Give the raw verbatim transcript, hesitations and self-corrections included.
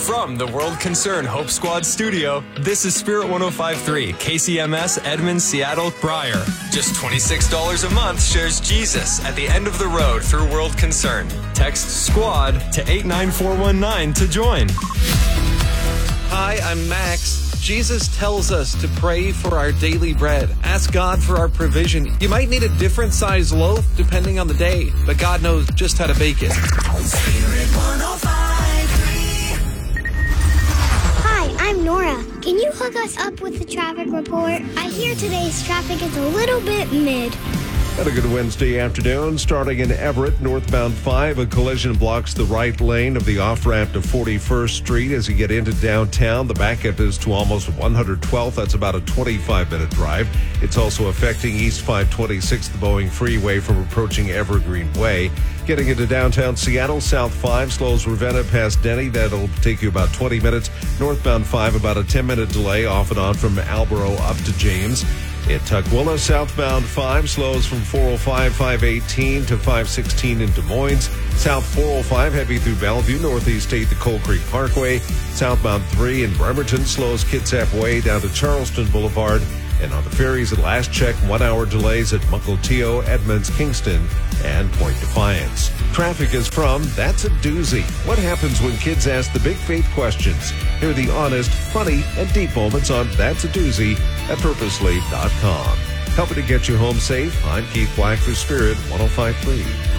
From the World Concern Hope Squad studio, this is Spirit one oh five point three, K C M S, Edmonds, Seattle, Briar. Just twenty-six dollars a month shares Jesus at the end of the road through World Concern. Text SQUAD to eight nine four one nine to join. Hi, I'm Max. Jesus tells us to pray for our daily bread. Ask God for our provision. You might need a different size loaf depending on the day, but God knows just how to bake it. Spirit one oh five point three. Hi, I'm Nora. Can you hook us up with the traffic report? I hear today's traffic is a little bit mid. And a good Wednesday afternoon. Starting in Everett, northbound five, a collision blocks the right lane of the off-ramp to forty-first Street. As you get into downtown, the backup is to almost one hundred twelfth. That's about a twenty-five minute drive. It's also affecting East five twenty-six, the Boeing Freeway from approaching Evergreen Way. Getting into downtown Seattle, South five slows Ravenna past Denny. That'll take you about twenty minutes. Northbound five, about a ten minute delay off and on from Alborough up to James. In Tukwila, southbound five slows from four oh five, five eighteen to five sixteen in Des Moines. South four oh five heavy through Bellevue, northeast eight to Coal Creek Parkway. Southbound three in Bremerton slows Kitsap Way down to Charleston Boulevard. And on the ferries at last check, one-hour delays at Mukilteo, Edmonds, Kingston, and Point Defiance. Traffic is from That's a Doozy. What happens when kids ask the big faith questions? Hear the honest, funny, and deep moments on That's a Doozy at purposely dot com. Helping to get you home safe, I'm Keith Black for Spirit one oh five point three.